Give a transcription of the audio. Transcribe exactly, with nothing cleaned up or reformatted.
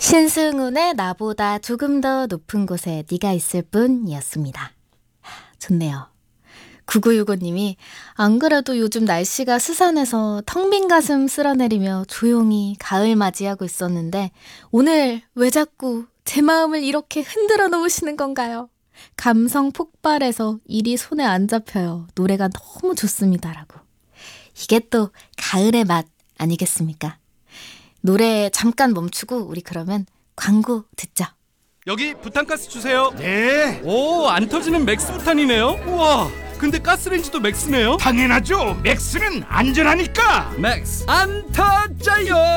신승훈의 나보다 조금 더 높은 곳에 네가 있을 뿐이었습니다. 좋네요. 구구육오님이 안 그래도 요즘 날씨가 스산해서 텅 빈 가슴 쓸어내리며 조용히 가을 맞이하고 있었는데 오늘 왜 자꾸 제 마음을 이렇게 흔들어 놓으시는 건가요? 감성 폭발해서 일이 손에 안 잡혀요. 노래가 너무 좋습니다라고. 이게 또 가을의 맛 아니겠습니까? 노래 잠깐 멈추고 우리 그러면 광고 듣죠. 여기 부탄가스 주세요. 네, 오, 안 터지는 맥스 부탄이네요. 우와, 근데 가스레인지도 맥스네요. 당연하죠. 맥스는 안전하니까. 맥스 안 터져요.